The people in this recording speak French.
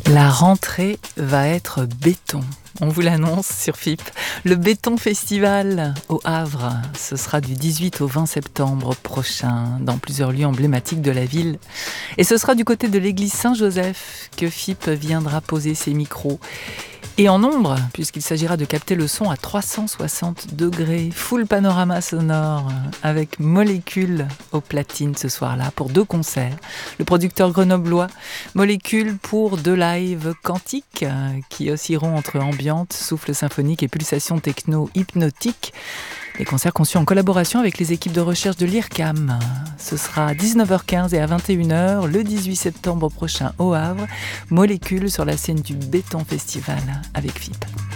La rentrée va être béton. On vous l'annonce sur FIP. Le Béton Festival au Havre, ce sera du 18 au 20 septembre prochain dans plusieurs lieux emblématiques de la ville. Et ce sera du côté de l'église Saint-Joseph que FIP viendra poser ses micros. Et en nombre, puisqu'il s'agira de capter le son à 360 degrés, full panorama sonore, avec Molécule aux platines ce soir-là pour 2 concerts. Le producteur grenoblois, Molécule pour 2 lives quantiques qui oscilleront entre ambiante, souffle symphonique et pulsation techno hypnotique. Des concerts conçus en collaboration avec les équipes de recherche de l'IRCAM. Ce sera à 19h15 et à 21h le 18 septembre prochain au Havre. Molécule sur la scène du Béton Festival avec FIP.